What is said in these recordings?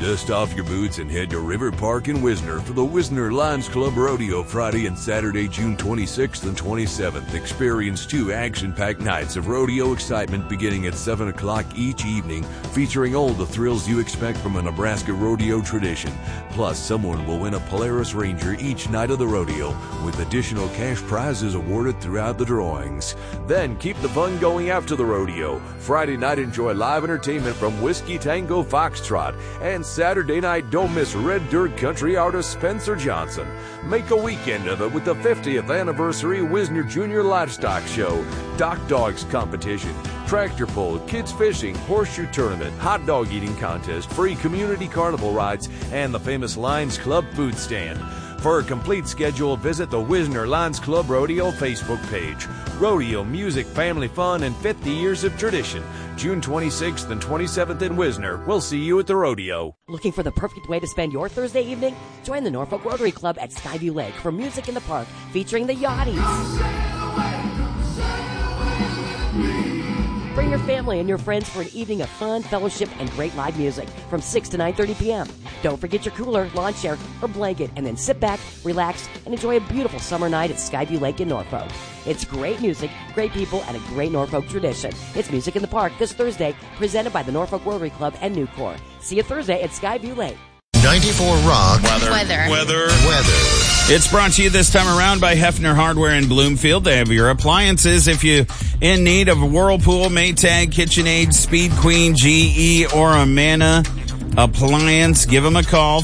Dust off your boots and head to River Park in Wisner for the Wisner Lions Club Rodeo Friday and Saturday, June 26th and 27th. Experience 2 action-packed nights of rodeo excitement beginning at 7 o'clock each evening, featuring all the thrills you expect from a Nebraska rodeo tradition. Plus, someone will win a Polaris Ranger each night of the rodeo, with additional cash prizes awarded throughout the drawings. Then, keep the fun going after the rodeo. Friday night, enjoy live entertainment from Whiskey Tango Foxtrot, and Saturday night, don't miss Red Dirt country artist Spencer Johnson. Make a weekend of it with the 50th anniversary Wisner Junior Livestock Show, Dock Dogs competition, tractor pull, kids fishing, horseshoe tournament, hot dog eating contest, free community carnival rides, and the famous Lions Club food stand. For a complete schedule, visit the Wisner Lions Club Rodeo Facebook page. Rodeo, music, family fun, and 50 years of tradition. June 26th and 27th in Wisner. We'll see you at the rodeo. Looking for the perfect way to spend your Thursday evening? Join the Norfolk Rotary Club at Skyview Lake for music in the park featuring the Yachties. Bring your family and your friends for an evening of fun, fellowship, and great live music from 6 to 9:30 p.m. Don't forget your cooler, lawn chair, or blanket, and then sit back, relax, and enjoy a beautiful summer night at Skyview Lake in Norfolk. It's great music, great people, and a great Norfolk tradition. It's Music in the Park this Thursday, presented by the Norfolk Rotary Club and Nucor. See you Thursday at Skyview Lake. 94 Rock. Weather. It's brought to you this time around by Hefner Hardware in Bloomfield. They have your appliances. If you're in need of a Whirlpool, Maytag, KitchenAid, Speed Queen, GE, or Amana appliance, give them a call,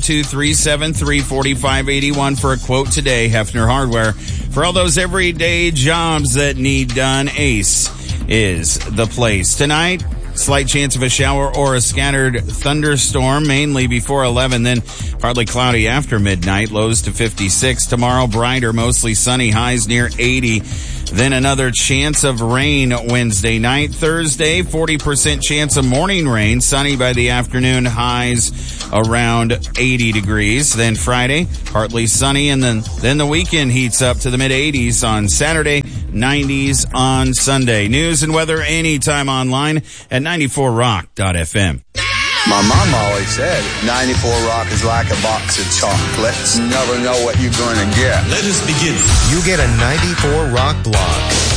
402-373-4581 for a quote today. Hefner Hardware. For all those everyday jobs that need done, Ace is the place. Tonight, slight chance of a shower or a scattered thunderstorm, mainly before 11, then partly cloudy after midnight, lows to 56. Tomorrow, brighter, mostly sunny, highs near 80. Then another chance of rain Wednesday night. Thursday, 40% chance of morning rain, sunny by the afternoon, highs around 80 degrees. Then Friday, partly sunny, and then the weekend heats up to the mid-80s on Saturday, 90s on Sunday. News and weather anytime online at 94rock.fm. My mom always said 94 Rock is like a box of chocolates. You never know what you're going to get. Let us begin. You get a 94 Rock blog.